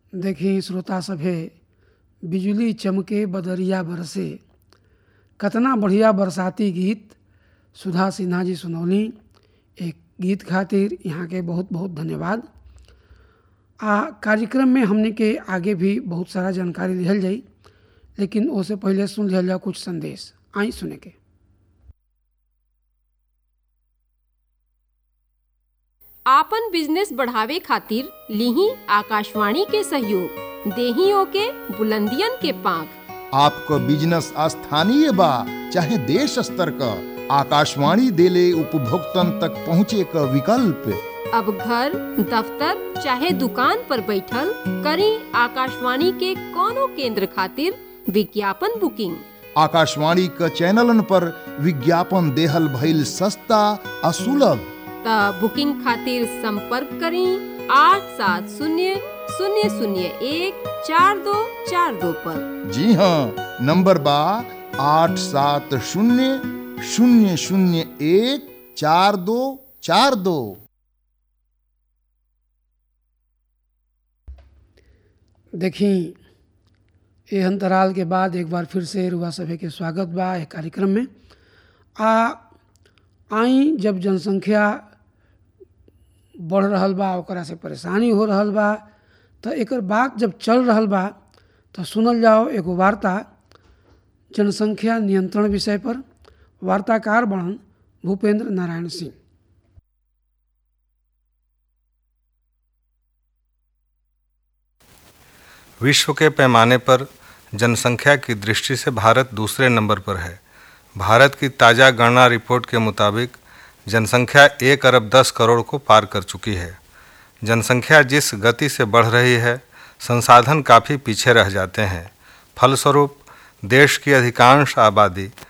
देखी श्रोता सभे, बिजुली चमके बदरिया बरसे, कतना बढ़िया बरसाती गीत सुधा सिन्हा जी सुनौली। एक गीत खातिर यहाँ के बहुत बहुत धन्यवाद। कार्यक्रम में हमने के आगे भी बहुत सारा जानकारी लिहल जाई, लेकिन उससे पहले सुन लिहल जाओ कुछ संदेश। आई सुने के। आपन बिजनेस बढ़ावे खातिर लीही आकाशवाणी के सहयोग, देही ओके बुलंदियन के पांख। आपको बिजनेस स्थानीय बा चाहे देश स्तर का, आकाशवाणी देले उपभोक्तन तक पहुँचे का विकल्प। अब घर, दफ्तर चाहे दुकान पर बैठल करी आकाशवाणी के कोनो केंद्र खातिर विज्ञापन बुकिंग। आकाशवाणी के चैनलन पर विज्ञापन देहल भइल सस्ता और सुलभ। त बुकिंग खातिर संपर्क करी 8700014242 पर। जी हाँ, नंबर बा 8700014242। देखी ये अंतराल के बाद एक बार फिर से रुआ सभे के स्वागत बा एक कार्यक्रम में। आई जब जनसंख्या बढ़ रहल बा, ओकरा से परेशानी हो रहल बा, तो एकर बात जब चल रहल बा तो सुनल जाओ एगो वार्ता जनसंख्या नियंत्रण विषय पर। वार्ताकार बड़न भूपेंद्र नारायण सिंह। विश्व के पैमाने पर जनसंख्या की दृष्टि से भारत दूसरे नंबर पर है। भारत की ताज़ा गणना रिपोर्ट के मुताबिक जनसंख्या 1 अरब 10 करोड़ को पार कर चुकी है। जनसंख्या जिस गति से बढ़ रही है, संसाधन काफ़ी पीछे रह जाते हैं। फलस्वरूप देश की अधिकांश आबादी